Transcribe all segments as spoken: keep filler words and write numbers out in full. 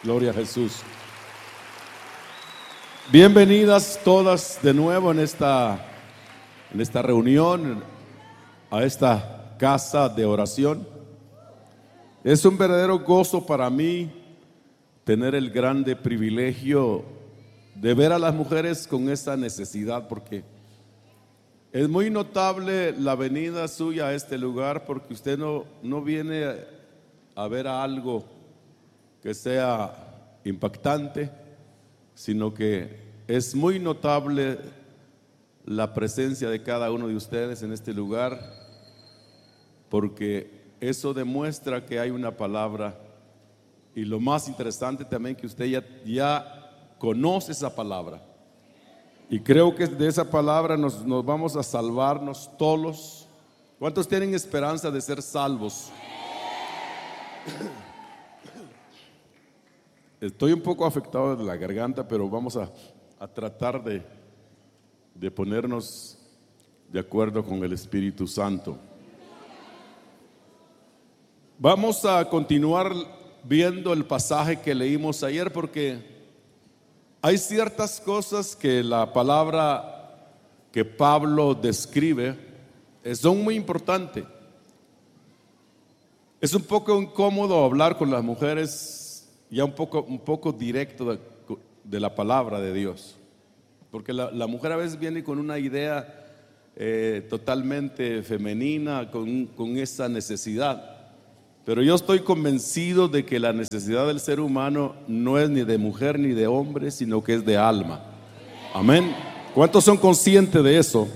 Gloria a Jesús. Bienvenidas todas de nuevo en esta, en esta reunión, a esta casa de oración. Es un verdadero gozo para mí tener el grande privilegio de ver a las mujeres con esa necesidad, porque es muy notable la venida suya a este lugar, porque usted no, no viene a ver a algo que sea impactante, sino que es muy notable la presencia de cada uno de ustedes en este lugar, porque eso demuestra que hay una palabra, y lo más interesante también que usted ya, ya conoce esa palabra, y creo que de esa palabra nos, nos vamos a salvarnos todos. ¿Cuántos tienen esperanza de ser salvos? Estoy un poco afectado de la garganta, pero vamos a, a tratar de, de ponernos de acuerdo con el Espíritu Santo. Vamos a continuar viendo el pasaje que leímos ayer, porque hay ciertas cosas que la palabra que Pablo describe son muy importantes. Es un poco incómodo hablar con las mujeres ya un poco, un poco directo de, de la palabra de Dios, porque la, la mujer a veces viene con una idea eh, totalmente femenina, con, con esa necesidad, pero yo estoy convencido de que la necesidad del ser humano no es ni de mujer ni de hombre, sino que es de alma. Amén. ¿Cuántos son conscientes de eso?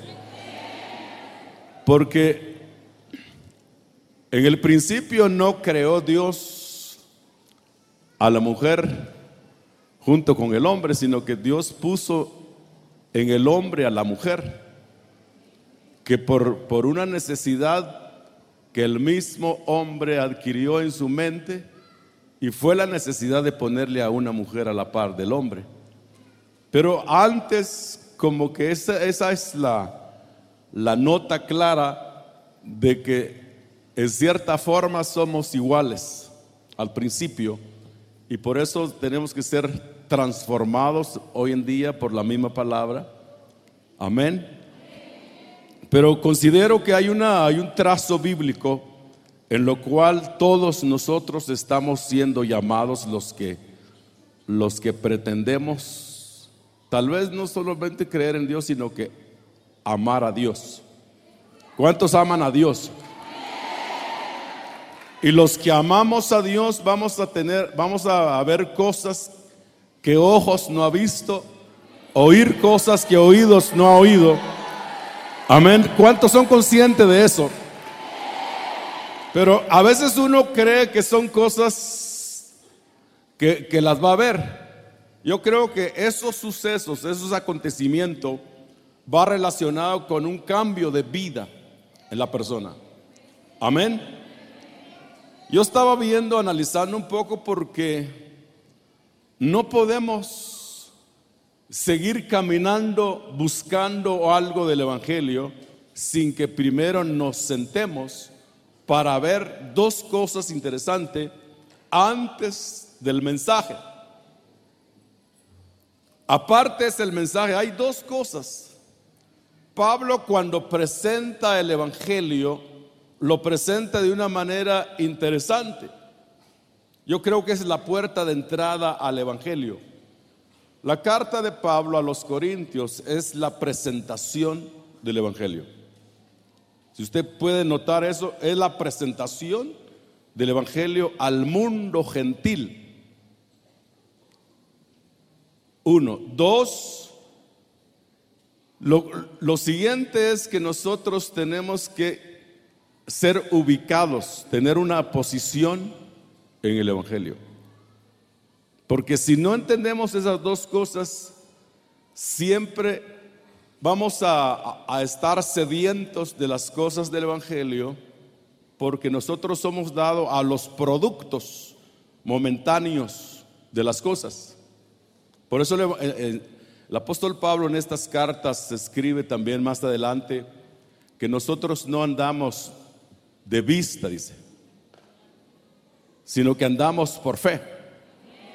Porque en el principio no creó Dios a la mujer junto con el hombre, sino que Dios puso en el hombre a la mujer, que por, por una necesidad que el mismo hombre adquirió en su mente, y fue la necesidad de ponerle a una mujer a la par del hombre. Pero antes, como que esa, esa es la, la nota clara de que en cierta forma somos iguales al principio, y por eso tenemos que ser transformados hoy en día por la misma palabra. Amén. Pero considero que hay, una, hay un trazo bíblico en lo cual todos nosotros estamos siendo llamados, los que, los que pretendemos tal vez no solamente creer en Dios, sino que amar a Dios. ¿Cuántos aman a Dios? Y los que amamos a Dios vamos a tener, vamos a ver cosas que ojos no ha visto, oír cosas que oídos no ha oído. Amén. ¿Cuántos son conscientes de eso? Pero a veces uno cree que son cosas que, que las va a ver. Yo creo que esos sucesos, esos acontecimientos, va relacionado con un cambio de vida en la persona. Amén. Yo estaba viendo, analizando un poco, porque no podemos seguir caminando buscando algo del Evangelio sin que primero nos sentemos para ver dos cosas interesantes antes del mensaje. Aparte es el mensaje, hay dos cosas. Pablo, cuando presenta el Evangelio, lo presenta de una manera interesante. Yo creo que es la puerta de entrada al Evangelio. La carta de Pablo a los Corintios es la presentación del Evangelio. Si usted puede notar eso, es la presentación del Evangelio al mundo gentil. Uno. Dos, lo, lo siguiente es que nosotros tenemos que ser ubicados, tener una posición en el Evangelio. Porque si no entendemos esas dos cosas, siempre vamos a, a estar sedientos de las cosas del Evangelio, porque nosotros somos dados a los productos momentáneos de las cosas. Por eso el, el, el apóstol Pablo en estas cartas escribe también más adelante que nosotros no andamos de vista, dice, sino que andamos por fe.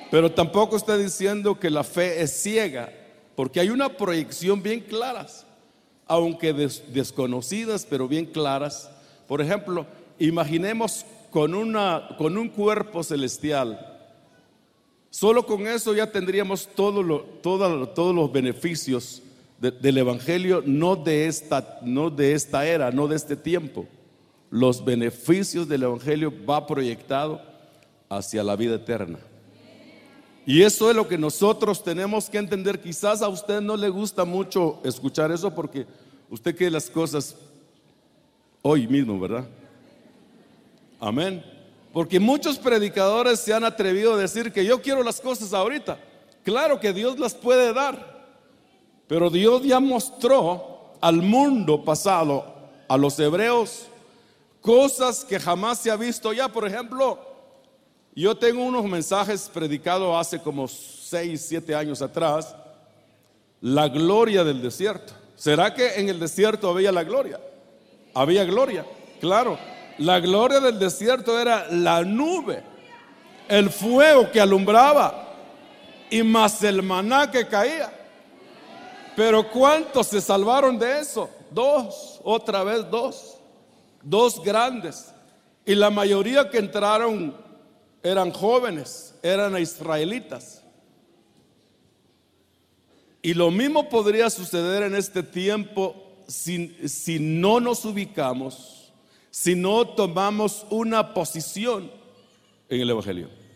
Pero tampoco está diciendo que la fe es ciega, porque hay una proyección bien claras, aunque des- desconocidas, pero bien claras. Por ejemplo, imaginemos con, una, con un cuerpo celestial. Solo con eso ya tendríamos todo lo- toda- todos los beneficios de- del Evangelio, no de, esta, no de esta era, no de este tiempo. Los beneficios del Evangelio va proyectado hacia la vida eterna. Y eso es lo que nosotros tenemos que entender. Quizás a usted no le gusta mucho escuchar eso porque usted quiere las cosas hoy mismo, ¿verdad? Amén. Porque muchos predicadores se han atrevido a decir que yo quiero las cosas ahorita. Claro que Dios las puede dar, pero Dios ya mostró al mundo pasado, a los hebreos, cosas que jamás se ha visto ya. Por ejemplo, yo tengo unos mensajes predicados hace como seis, siete años atrás. La gloria del desierto. ¿Será que en el desierto había la gloria? Había gloria, claro. La gloria del desierto era la nube, el fuego que alumbraba y más el maná que caía. Pero ¿cuántos se salvaron de eso? Dos, otra vez dos. Dos grandes. Y la mayoría que entraron eran jóvenes, eran israelitas. Y lo mismo podría suceder en este tiempo si, si no nos ubicamos, si no tomamos una posición en el Evangelio.